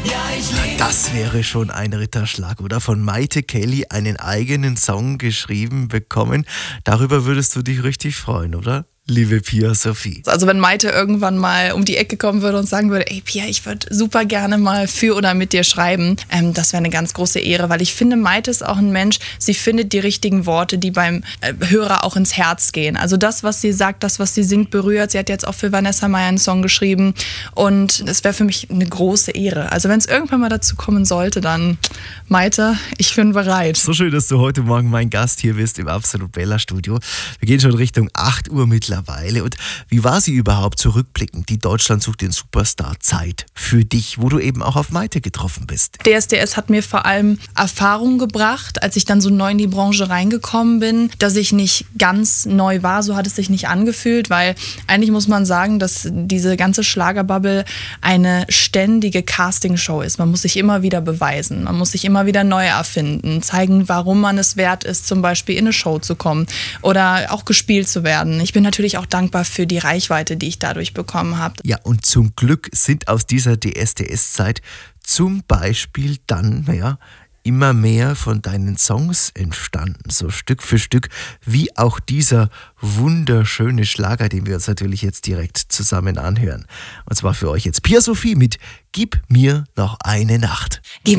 Das wäre schon ein Ritterschlag, oder? Von Maite Kelly einen eigenen Song geschrieben bekommen. Darüber würdest du dich richtig freuen, oder? Liebe Pia Sophie. Also wenn Maite irgendwann mal um die Ecke kommen würde und sagen würde, ey Pia, ich würde super gerne mal für oder mit dir schreiben, das wäre eine ganz große Ehre, weil ich finde, Maite ist auch ein Mensch, sie findet die richtigen Worte, die beim Hörer auch ins Herz gehen. Also das, was sie sagt, das, was sie singt, berührt. Sie hat jetzt auch für Vanessa Mai einen Song geschrieben und es wäre für mich eine große Ehre. Also wenn es irgendwann mal dazu kommen sollte, dann Maite, ich bin bereit. So schön, dass du heute Morgen mein Gast hier bist im Absolut Bella Studio. Wir gehen schon Richtung 8 Uhr mittlerweile. Und wie war sie überhaupt zurückblickend, die Deutschland sucht den Superstar-Zeit für dich, wo du eben auch auf Maite getroffen bist? DSDS hat mir vor allem Erfahrung gebracht, als ich dann so neu in die Branche reingekommen bin, dass ich nicht ganz neu war, so hat es sich nicht angefühlt, weil eigentlich muss man sagen, dass diese ganze Schlagerbubble eine ständige Castingshow ist. Man muss sich immer wieder beweisen, man muss sich immer wieder neu erfinden, zeigen, warum man es wert ist, zum Beispiel in eine Show zu kommen oder auch gespielt zu werden. Ich bin natürlich auch dankbar für die Reichweite, die ich dadurch bekommen habe. Ja, und zum Glück sind aus dieser DSDS-Zeit zum Beispiel dann, immer mehr von deinen Songs entstanden, so Stück für Stück, wie auch dieser wunderschöne Schlager, den wir uns natürlich jetzt direkt zusammen anhören. Und zwar für euch jetzt Pia Sophie mit Gib mir noch eine Nacht.